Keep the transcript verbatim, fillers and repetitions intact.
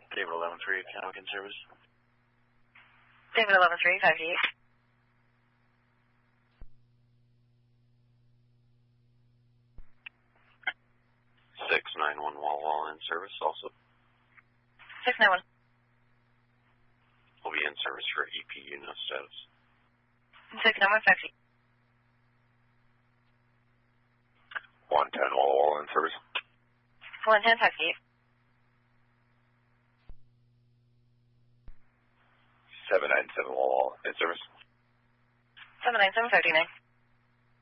David eleven three, Canogan service. David eleven three, five eight. six nine one Wall Wall in service also. six nine one. Will be in service for E P U, no status. six nine one, five eight. one ten Wall Wall in service. one ten, five eight. seven nine seven Wall Wall in service. seven nine seven, five nine.